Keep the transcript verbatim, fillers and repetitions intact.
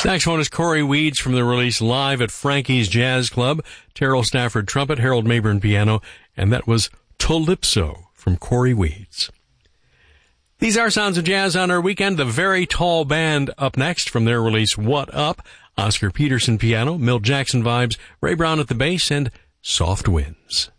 Next one is Corey Weeds from the release Live at Frankie's Jazz Club. Terrell Stafford trumpet, Harold Mabern piano, and that was Calypso from Corey Weeds. These are Sounds of Jazz on our weekend. The Very Tall Band up next from their release What Up. Oscar Peterson piano, Milt Jackson vibes, Ray Brown at the bass, and Soft Winds.